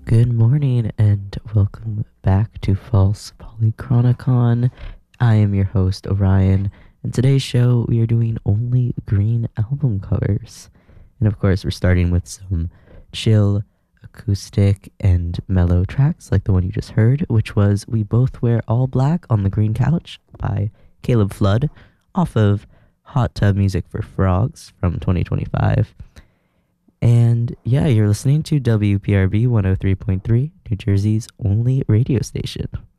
Good morning and welcome back to False Polychronicon. I am your host, Orion, and today's show we are doing only green album covers. And of course, we're starting with some chill, acoustic, and mellow tracks like the one you just heard, which was We Both Wear All Black on the Green Couch by Caleb Flood off of Hot Tub Music for Frogs from 2025. And yeah, you're listening to WPRB 103.3, New Jersey's only radio station.